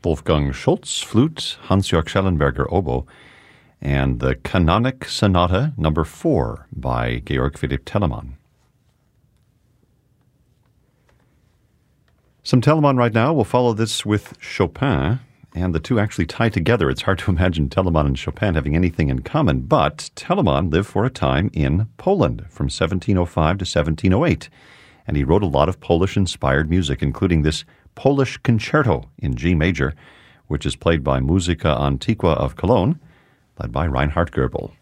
Wolfgang Schultz, flute, Hans-Jörg Schellenberger, oboe, and the Canonic Sonata No. 4 by Georg Philipp Telemann. Some Telemann right now. We'll follow this with Chopin, and the two actually tie together. It's hard to imagine Telemann and Chopin having anything in common, but Telemann lived for a time in Poland from 1705 to 1708, and he wrote a lot of Polish-inspired music, including this Polish concerto in G major, which is played by Musica Antiqua of Cologne, led by Reinhard Goebel.